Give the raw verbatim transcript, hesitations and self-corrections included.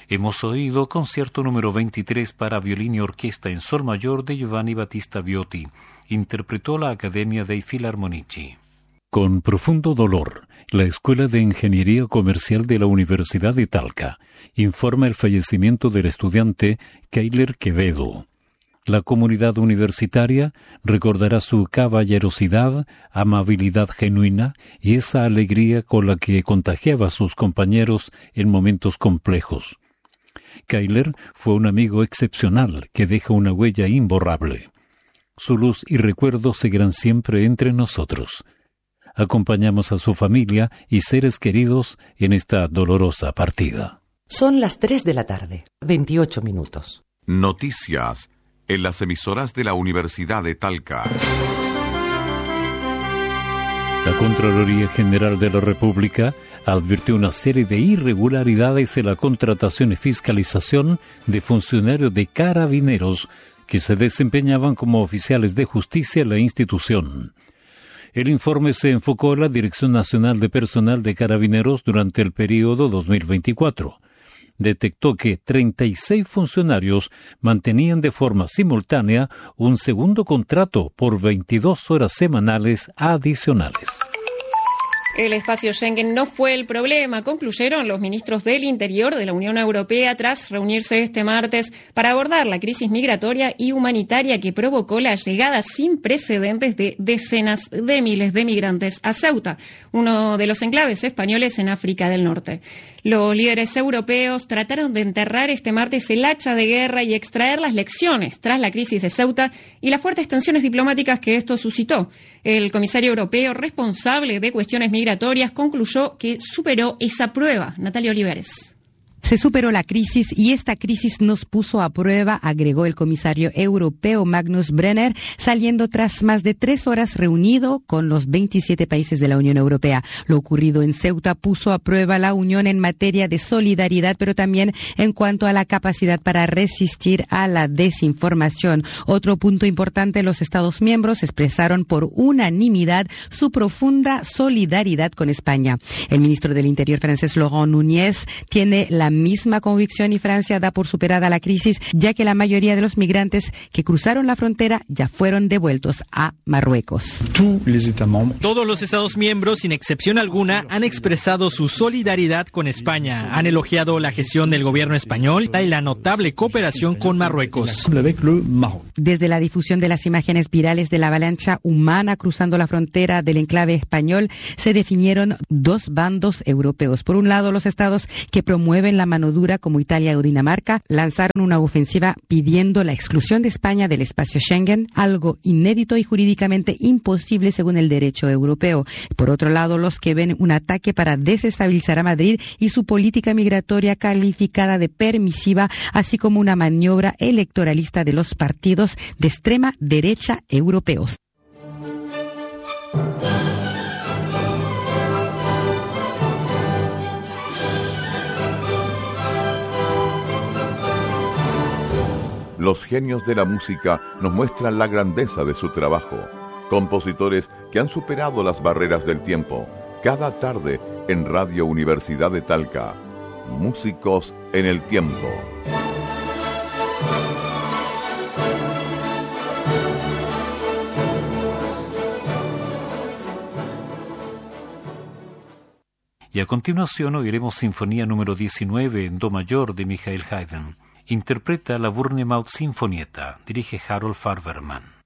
Hemos oído concierto número veintitrés para violín y orquesta en sol mayor de Giovanni Battista Viotti. Interpretó la Academia dei Filarmonici. Con profundo dolor, la Escuela de Ingeniería Comercial de la Universidad de Talca informa el fallecimiento del estudiante Keiler Quevedo. La comunidad universitaria recordará su caballerosidad, amabilidad genuina y esa alegría con la que contagiaba a sus compañeros en momentos complejos. Keiler fue un amigo excepcional que deja una huella imborrable. Su luz y recuerdo seguirán siempre entre nosotros. Acompañamos a su familia y seres queridos en esta dolorosa partida. Son las tres de la tarde, veintiocho minutos. Noticias en las emisoras de la Universidad de Talca. La Contraloría General de la República advirtió una serie de irregularidades en la contratación y fiscalización de funcionarios de Carabineros que se desempeñaban como oficiales de justicia en la institución. El informe se enfocó en la Dirección Nacional de Personal de Carabineros durante el periodo dos mil veinticuatro. Detectó que treinta y seis funcionarios mantenían de forma simultánea un segundo contrato por veintidós horas semanales adicionales. El espacio Schengen no fue el problema, concluyeron los ministros del Interior de la Unión Europea tras reunirse este martes para abordar la crisis migratoria y humanitaria que provocó la llegada sin precedentes de decenas de miles de migrantes a Ceuta, uno de los enclaves españoles en África del Norte. Los líderes europeos trataron de enterrar este martes el hacha de guerra y extraer las lecciones tras la crisis de Ceuta y las fuertes tensiones diplomáticas que esto suscitó. El comisario europeo responsable de cuestiones migratorias concluyó que superó esa prueba. Natalia Olivares. Se superó la crisis y esta crisis nos puso a prueba, agregó el comisario europeo Magnus Brenner, saliendo tras más de tres horas reunido con los veintisiete países de la Unión Europea. Lo ocurrido en Ceuta puso a prueba la Unión en materia de solidaridad, pero también en cuanto a la capacidad para resistir a la desinformación. Otro punto importante, los Estados miembros expresaron por unanimidad su profunda solidaridad con España. El ministro del Interior francés, Laurent Nunez, tiene la misma convicción y Francia da por superada la crisis, ya que la mayoría de los migrantes que cruzaron la frontera ya fueron devueltos a Marruecos. Todos los Estados miembros, sin excepción alguna, han expresado su solidaridad con España. Han elogiado la gestión del gobierno español y la notable cooperación con Marruecos. Desde la difusión de las imágenes virales de la avalancha humana cruzando la frontera del enclave español, se definieron dos bandos europeos. Por un lado, los estados que promueven la mano dura, como Italia o Dinamarca, lanzaron una ofensiva pidiendo la exclusión de España del espacio Schengen, algo inédito y jurídicamente imposible según el derecho europeo. Por otro lado, los que ven un ataque para desestabilizar a Madrid y su política migratoria calificada de permisiva, así como una maniobra electoralista de los partidos de extrema derecha europeos. Los genios de la música nos muestran la grandeza de su trabajo. Compositores que han superado las barreras del tiempo. Cada tarde en Radio Universidad de Talca. Músicos en el tiempo. Y a continuación oiremos Sinfonía número diecinueve en Do mayor de Michael Haydn. Interpreta la Bournemouth Sinfonietta, dirige Harold Farberman.